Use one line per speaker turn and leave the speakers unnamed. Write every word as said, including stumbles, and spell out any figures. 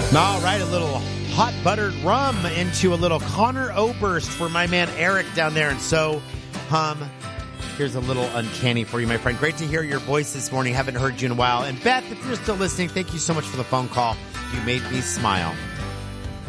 All right, a little hot buttered rum into a little Conor Oberst for my man Eric down there. And so, hum, here's a little uncanny for you, my friend. Great to hear your voice this morning. Haven't heard you in a while. And Beth, if you're still listening, thank you so much for the phone call. You made me smile.